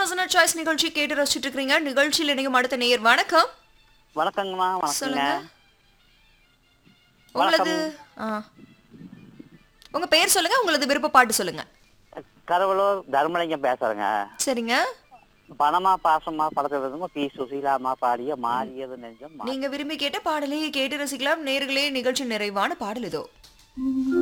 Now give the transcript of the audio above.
வசன சாய்ஸ் நிகழ்ச்சி கேட்டு ரசிச்சிட்டு இருக்கீங்க. நிகழ்ச்சியில் இணையும் அடுத்த நேயர் வணக்கம். வணக்கங்கம்மா. வணக்கங்க. சொல்லுங்க. உங்களது உங்க பேர் சொல்லுங்க. உங்களது விருப்ப பாட்டு சொல்லுங்க. கடவுளூர் தர்மலிங்கம் பேசுறேங்க. சரிங்க. பணமா பாசமா படத்துல பி சுசீலாமா பாடிய மாறியது நெஞ்சம். நீங்க விரும்பி கேட்ட பாடலையே கேட்டு ரசிக்கலாம். நேயர்களே, நிகழ்ச்சி நிறைவான பாடல் இதோ.